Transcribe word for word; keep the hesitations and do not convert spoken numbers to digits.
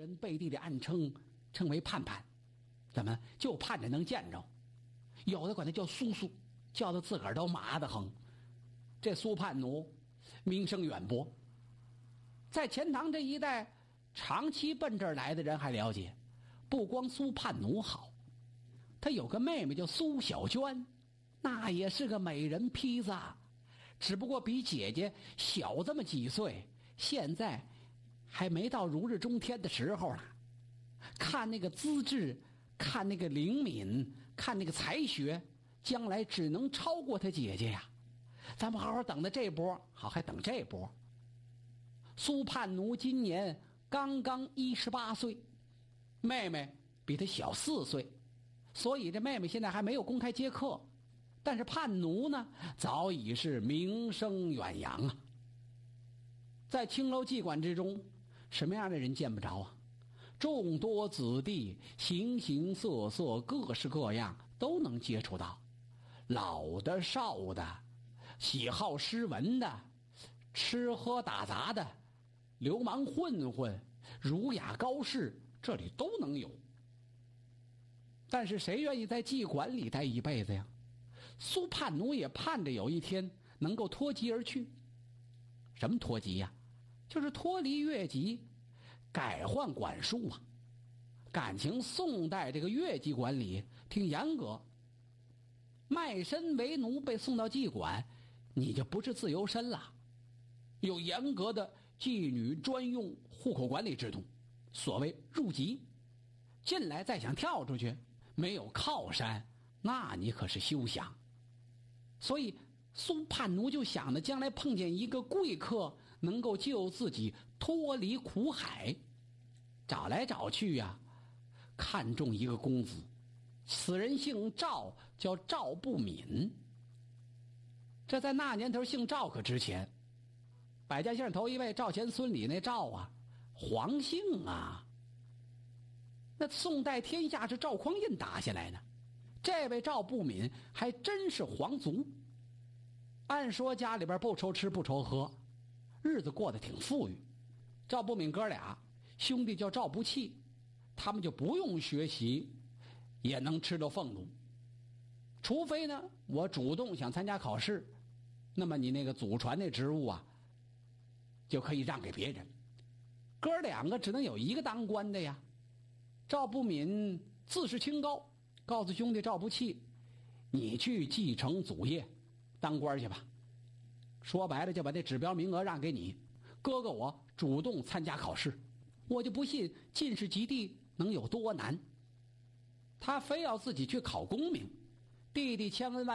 人背地里暗称称为盼盼，怎么就盼着能见着？有的管他叫苏苏，叫他自个儿都麻得很。这苏盼奴名声远播，在钱塘这一带长期奔这儿来的人还了解，不光苏盼奴好，他有个妹妹叫苏小娟，那也是个美人坯子，只不过比姐姐小这么几岁，现在还没到如日中天的时候呢。看那个资质，看那个灵敏，看那个才学，将来只能超过他姐姐呀。咱们好好等着这波，好还等这波。苏盼奴今年刚刚一十八岁，妹妹比他小四岁，所以这妹妹现在还没有公开接客，但是盼奴呢，早已是名声远扬啊。在青楼妓馆之中，什么样的人见不着啊？众多子弟，形形色色，各式各样都能接触到，老的少的，喜好诗文的，吃喝打杂的，流氓混混，儒雅高士，这里都能有。但是谁愿意在妓馆里待一辈子呀？苏盼奴也盼着有一天能够脱籍而去。什么脱籍呀？就是脱离越籍，改换管束啊。感情宋代这个越籍管理挺严格，卖身为奴被送到妓馆，你就不是自由身了，有严格的妓女专用户口管理制度，所谓入籍。进来再想跳出去，没有靠山，那你可是休想。所以苏盼奴就想着将来碰见一个贵客，能够救自己脱离苦海。找来找去呀、啊，看中一个公子，此人姓赵，叫赵不敏。这在那年头姓赵可值钱，百家姓头一位赵钱孙李那赵啊，黄姓啊。那宋代天下是赵匡胤打下来的，这位赵不敏还真是皇族。按说家里边不愁吃不愁喝，日子过得挺富裕。赵不敏哥俩兄弟叫赵不弃，他们就不用学习也能吃到俸禄，除非呢我主动想参加考试，那么你那个祖传那职务啊就可以让给别人。哥两个只能有一个当官的呀。赵不敏自视清高，告诉兄弟赵不弃，你去继承祖业当官去吧。说白了就把这指标名额让给你，哥哥我主动参加考试，我就不信进士及第能有多难。他非要自己去考功名，弟弟千恩万